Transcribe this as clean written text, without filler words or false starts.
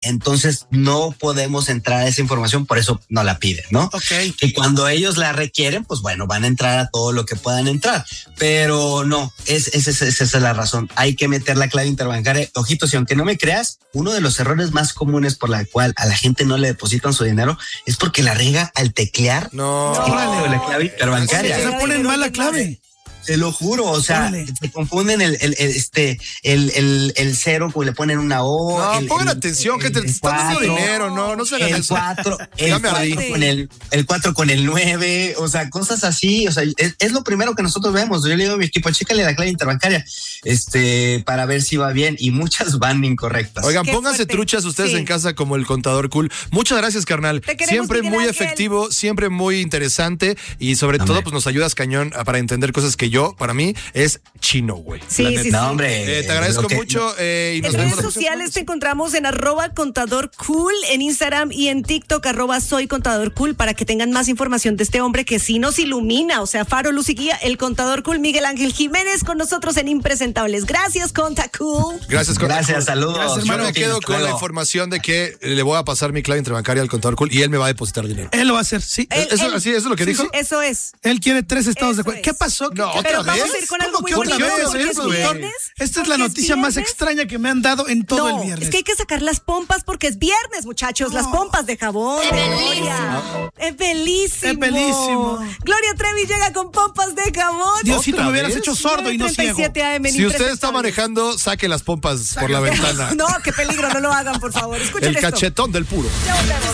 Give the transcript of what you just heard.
entonces no podemos entrar a esa información, por eso no la piden, ¿no? Ok. Y cuando ellos la requieren, pues bueno, van a entrar a todo lo que puedan entrar, pero no, esa es la razón. Hay que meter la clave interbancaria. Ojitos, y aunque no me creas, uno de los errores más comunes por la cual a la gente no le depositan su dinero es porque la riega al teclear la clave interbancaria. Se ponen mal la clave. Te lo juro, o sea, Órale. se confunden el cero, como le ponen una O. No, pongan atención, que te están dando dinero, no se hagan el eso. 4, Ya me ardí. el 4 con el 9, o sea, cosas así, o sea, es lo primero que nosotros vemos. Yo le digo a mi equipo, chécale la clave interbancaria, para ver si va bien, y muchas van incorrectas. Oigan, Qué pónganse fuerte. truchas ustedes Sí. en casa como el contador cool. Muchas gracias, carnal. Te queremos, Siempre Miguel muy Ángel. efectivo, siempre muy interesante y sobre todo pues nos ayudas cañón para entender cosas que para mí es chino, güey. Sí, La sí, neta. sí. No, hombre. Te agradezco lo que- mucho y nos En vemos redes la próxima sociales semana. te encontramos en @contadorcool, en Instagram y en TikTok @soycontadorcool, para que tengan más información de este hombre que sí nos ilumina, o sea, faro, luz y guía, el contador cool Miguel Ángel Jiménez, con nosotros en Impresentables. Gracias, Conta Cool. Gracias, contador Gracias, cool. saludos. Gracias, Yo hermano. me quedo Hasta con la luego. información de que le voy a pasar mi clave interbancaria al contador cool y él me va a depositar dinero. Él lo va a hacer, sí. ¿Eso es lo que dijo? Eso es. Él quiere 3 estados de Eso cuenta. es. ¿Qué pasó? No, ¿Qué- Pero ¿Otra vamos vez? a ir con ¿Cómo algo muy que otra bonito vez? porque es Eso, güey. viernes. Esta es la Porque noticia más viernes. extraña que me han dado en todo el viernes. Es que hay que sacar las pompas porque es viernes, muchachos. Las pompas de jabón. Es belísimo. Es belísimo. Es belísimo. Gloria Trevi llega con pompas de jabón. Diosito, ¿Otra me hubieras vez? hecho sordo y no ciego. 37 AM en Si usted está Impresentables. manejando, saque las pompas por la ventana. No, qué peligro, no lo hagan, por favor. Escuchen El esto. cachetón del puro. Ya volvemos.